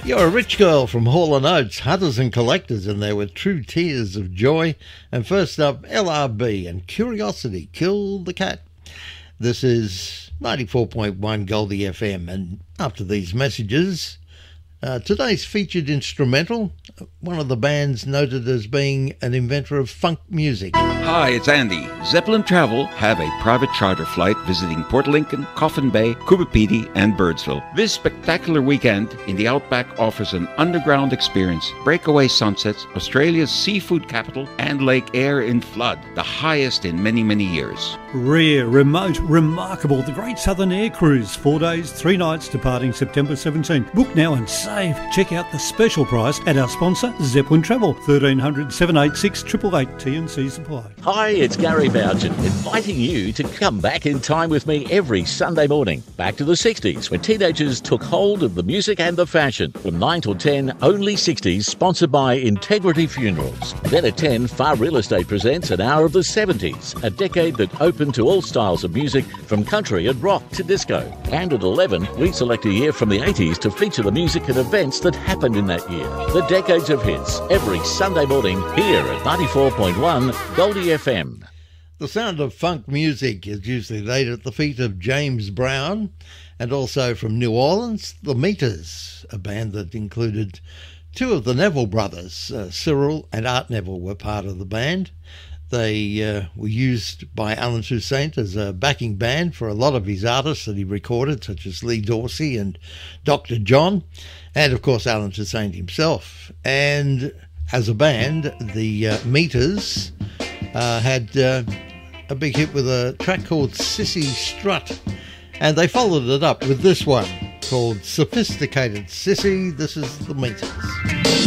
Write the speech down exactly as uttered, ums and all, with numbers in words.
You're a Rich Girl from Hall and Oates, Hunters and Collectors, and there were True Tears of Joy. And first up, L R B and Curiosity, Kill the Cat. This is ninety-four point one Goldie F M, and after these messages, uh, today's featured instrumental, one of the bands noted as being an inventor of funk music. Hi, it's Andy. Zeppelin Travel have a private charter flight visiting Port Lincoln, Coffin Bay, Coopapedy, and Birdsville. This spectacular weekend in the Outback offers an underground experience, breakaway sunsets, Australia's seafood capital, and Lake Eyre in flood, the highest in many, many years. Rare, remote, remarkable, the Great Southern Air Cruise. Four days, three nights, departing September seventeenth. Book now and save. Check out the special price at our sponsor, Zeppelin Travel. thirteen hundred, seven eight six, eight eight eight, T and C's apply. Hi, it's Gary Bouchen, inviting you to come back in time with me every Sunday morning. Back to the sixties, when teenagers took hold of the music and the fashion. From nine till ten, Only sixties, sponsored by Integrity Funerals. Then at ten, Far Real Estate presents an hour of the seventies, a decade that opened to all styles of music, from country and rock to disco. And at eleven, we select a year from the eighties to feature the music and events that happened in that year. The Decades of Hits, every Sunday morning here at ninety-four point one Goldie F M. The sound of funk music is usually laid at the feet of James Brown, and also from New Orleans, the Meters, a band that included two of the Neville brothers. uh, Cyril and Art Neville were part of the band. They uh, were used by Alan Toussaint as a backing band for a lot of his artists that he recorded, such as Lee Dorsey and Doctor John, and of course Alan Toussaint himself. And as a band, the uh, Meters uh, had uh, a big hit with a track called Sissy Strut, and they followed it up with this one called Sophisticated Sissy. This is the Meters.